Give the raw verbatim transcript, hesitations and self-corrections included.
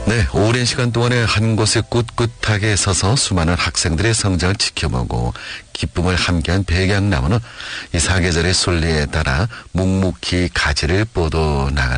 네, 오랜 시간 동안에 한 곳에 꿋꿋하게 서서 수많은 학생들의 성장을 지켜보고 기쁨을 함께한 백양나무는 이 사계절의 순리에 따라 묵묵히 가지를 뻗어나가는